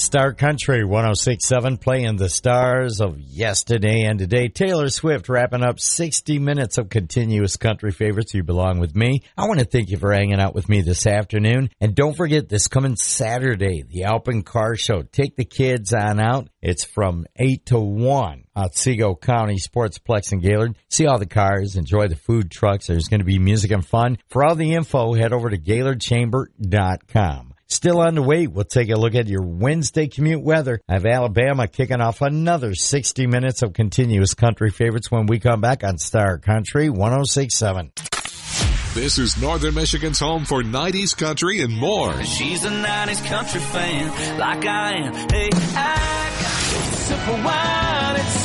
Star Country 106.7 playing the stars of yesterday and today. Taylor Swift wrapping up 60 minutes of continuous country favorites. You belong with me. I want to thank you for hanging out with me this afternoon. And don't forget this coming Saturday, the Alpine Car Show. Take the kids on out. It's from 8 to 1 at Otsego County Sportsplex in Gaylord. See all the cars. Enjoy the food trucks. There's going to be music and fun. For all the info, head over to GaylordChamber.com. Still on the way, we'll take a look at your Wednesday commute weather. I have Alabama kicking off another 60 minutes of continuous country favorites when we come back on Star Country 106.7. This is Northern Michigan's home for 90s country and more. She's a 90s country fan, like I am. Hey, I got a sip of wine, it's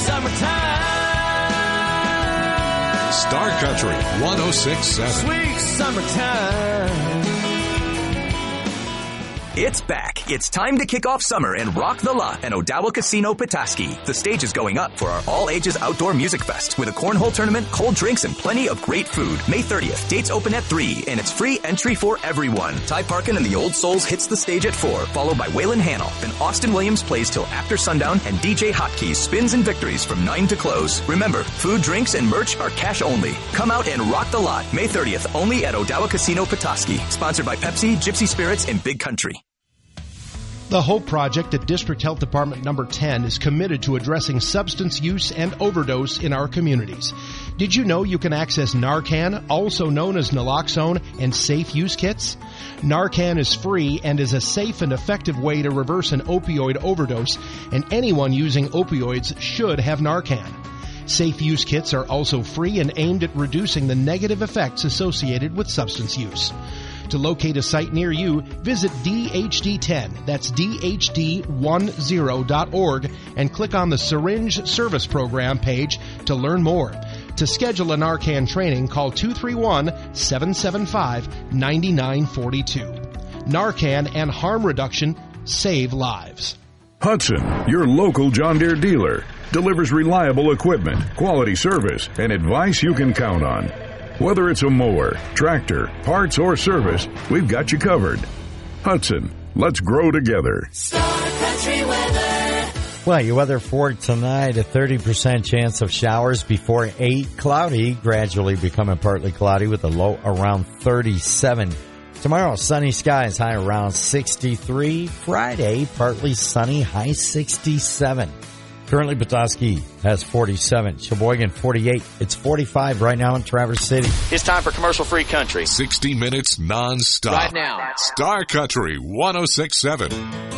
summertime. Star Country 106.7. Sweet summertime. It's back. It's time to kick off summer and rock the lot at Odawa Casino Petoskey. The stage is going up for our all-ages outdoor music fest with a cornhole tournament, cold drinks, and plenty of great food. May 30th, dates open at 3, and it's free entry for everyone. Ty Parkin and the Old Souls hits the stage at 4, followed by Waylon Hannell. Then Austin Williams plays till after sundown, and DJ Hotkeys spins and victories from 9 to close. Remember, food, drinks, and merch are cash only. Come out and rock the lot. May 30th, only at Odawa Casino Petoskey. Sponsored by Pepsi, Gypsy Spirits, and Big Country. The HOPE Project at District Health Department number 10 is committed to addressing substance use and overdose in our communities. Did you know you can access Narcan, also known as naloxone, and safe use kits? Narcan is free and is a safe and effective way to reverse an opioid overdose, and anyone using opioids should have Narcan. Safe use kits are also free and aimed at reducing the negative effects associated with substance use. To locate a site near you, visit DHD10, that's DHD10.org, and click on the Syringe Service Program page to learn more. To schedule a Narcan training, call 231-775-9942. Narcan and harm reduction save lives. Hudson, your local John Deere dealer, delivers reliable equipment, quality service, and advice you can count on. Whether it's a mower, tractor, parts, or service, we've got you covered. Hudson, let's grow together. Star Country weather. Well, your weather for tonight, a 30% chance of showers before 8. Cloudy, gradually becoming partly cloudy with a low around 37. Tomorrow, sunny skies, high around 63. Friday, partly sunny, high 67. Currently, Petoskey has 47. Sheboygan, 48. It's 45 right now in Traverse City. It's time for commercial-free country. 60 minutes non-stop. Right now. Star Country 106.7.